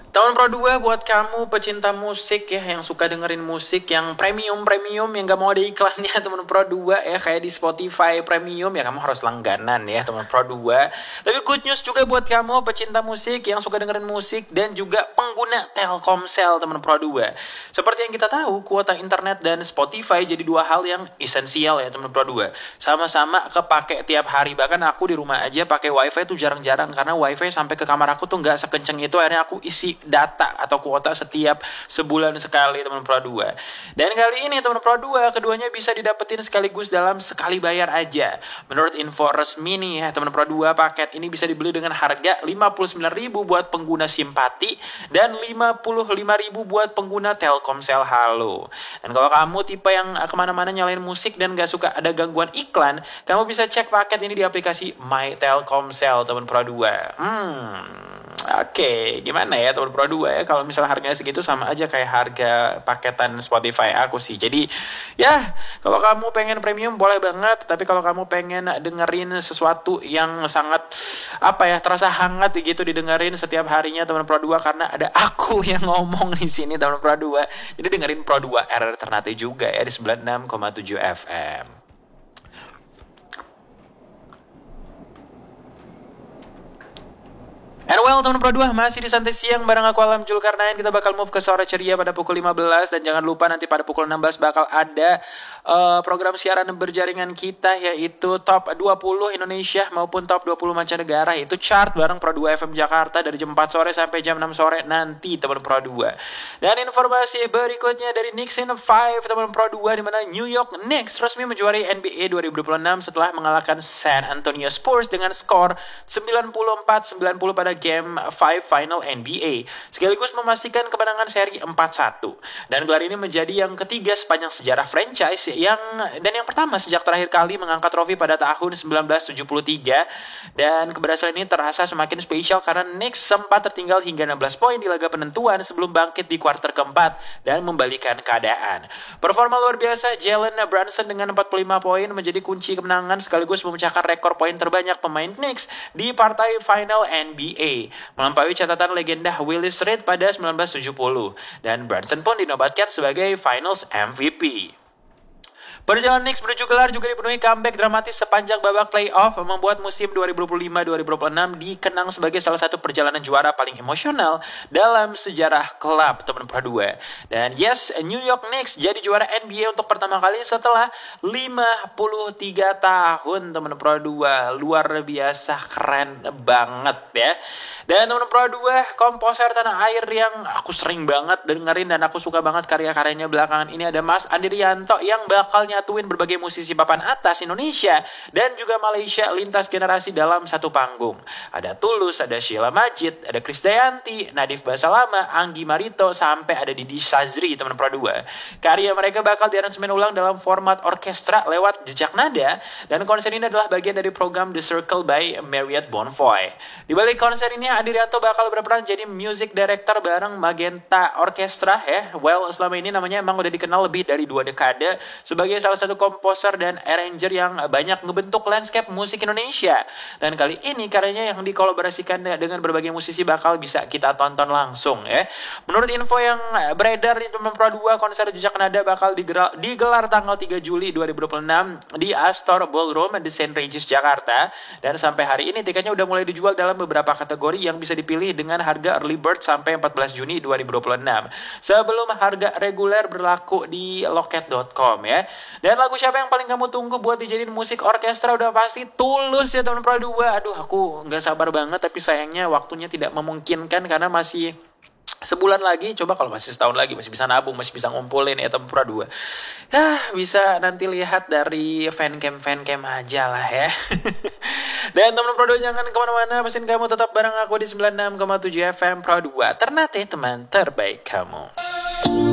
Tahun Pro 2 buat kamu pecinta musik ya, yang suka dengerin musik yang premium yang gak mau ada iklannya teman Pro 2 ya, kayak di Spotify premium ya kamu harus langganan ya teman Pro 2. Tapi good news juga buat kamu pecinta musik yang suka dengerin musik dan juga pengguna Telkomsel teman Pro 2. Seperti yang kita tahu, kuota internet dan Spotify jadi dua hal yang esensial ya teman Pro 2. Sama-sama kepake tiap hari, bahkan aku di rumah aja pakai wifi tuh jarang-jarang karena wifi sampai ke kamar aku tuh nggak sekenceng itu, akhirnya aku isi data atau kuota setiap sebulan sekali teman Pro 2. Dan kali ini teman Pro 2 keduanya bisa didapetin sekaligus dalam sekali bayar aja. Menurut info resmi nih ya teman Pro 2, paket ini bisa dibeli dengan harga 59.000 buat pengguna Simpati dan 55.000 buat pengguna Telkomsel Halo. Dan kalau kamu tipe yang kemana-mana nyalain musik dan gak suka ada gangguan iklan, kamu bisa cek paket ini di aplikasi My Telkomsel teman Pro 2. Oke, gimana ya teman Pro 2 ya, kalau misalnya harganya segitu sama aja kayak harga paketan Spotify aku sih. Jadi ya kalau kamu pengen premium boleh banget, tapi kalau kamu pengen dengerin sesuatu yang sangat terasa hangat gitu didengerin setiap harinya teman Pro 2, karena ada aku yang ngomong di sini teman Pro 2. Jadi dengerin Pro 2 R Ternate juga ya di 96,7 FM. And well, teman Pro 2, masih di Santai Siang bareng aku Alam Julkarnain. Kita bakal move ke Sore Ceria pada pukul 15. Dan jangan lupa nanti pada pukul 16 bakal ada program siaran berjaringan kita, yaitu Top 20 Indonesia maupun Top 20 mancanegara. Itu chart bareng Pro 2 FM Jakarta dari jam 4 sore sampai jam 6 sore nanti teman Pro 2. Dan informasi berikutnya dari Knicks in 5 teman Pro 2, di mana New York Knicks resmi menjuarai NBA 2026 setelah mengalahkan San Antonio Spurs dengan skor 94-90 pada Game 5 Final NBA, sekaligus memastikan kemenangan seri 4-1. Dan gelar ini menjadi yang ketiga sepanjang sejarah franchise yang pertama sejak terakhir kali mengangkat trofi pada tahun 1973. Dan keberhasilan ini terasa semakin spesial karena Knicks sempat tertinggal hingga 16 poin di laga penentuan sebelum bangkit di kuarter keempat dan membalikan keadaan. Performa luar biasa Jalen Brunson dengan 45 poin menjadi kunci kemenangan sekaligus memecahkan rekor poin terbanyak pemain Knicks di partai final NBA, melampaui catatan legenda Willis Reed pada 1970. Dan Brunson pun dinobatkan sebagai Finals MVP. Perjalanan Knicks menuju gelar juga dipenuhi comeback dramatis sepanjang babak playoff, membuat musim 2025-2026 dikenang sebagai salah satu perjalanan juara paling emosional dalam sejarah klub teman Pro 2. Dan yes, New York Knicks jadi juara NBA untuk pertama kali setelah 53 tahun teman Pro 2. Luar biasa, keren banget ya. Dan teman Pro 2, komposer tanah air yang aku sering banget dengerin dan aku suka banget karya-karyanya belakangan ini ada Mas Andi Rianto yang bakal nyatuin berbagai musisi papan atas Indonesia dan juga Malaysia lintas generasi dalam satu panggung. Ada Tulus, ada Sheila Majid, ada Krisdayanti, Nadif Basalama, Anggi Marito, sampai ada Didi Sazri teman Pro 2. Karya mereka bakal diaransemen ulang dalam format orkestra lewat jejak nada, dan konser ini adalah bagian dari program The Circle by Marriott Bonvoy. Di balik konser ini Andi Rianto bakal berperan jadi music director bareng Magenta Orchestra ya. Well, selama ini namanya emang udah dikenal lebih dari 2 dekade sebagai salah satu komposer dan arranger yang banyak ngebentuk landscape musik Indonesia. Dan kali ini karyanya yang dikolaborasikan dengan berbagai musisi bakal bisa kita tonton langsung ya. Menurut info yang beredar di Pro 2, konser jejak nada bakal digelar tanggal 3 Juli 2026 di Astor Ballroom di St. Regis Jakarta. Dan sampai hari ini tiketnya udah mulai dijual dalam beberapa kategori yang bisa dipilih dengan harga early bird sampai 14 Juni 2026. Sebelum harga reguler berlaku di loket.com ya. Dan lagu siapa yang paling kamu tunggu buat dijadiin musik orkestra? Udah pasti Tulus ya teman Pro 2. Aduh, aku gak sabar banget, tapi sayangnya waktunya tidak memungkinkan karena masih sebulan lagi. Coba kalau masih setahun lagi masih bisa nabung, masih bisa ngumpulin ya teman Pro 2. Bisa nanti lihat dari fancam aja lah ya. Dan teman Pro 2 jangan kemana-mana, pastiin kamu tetap bareng aku di 96,7 FM Pro 2. Ternate teman terbaik kamu.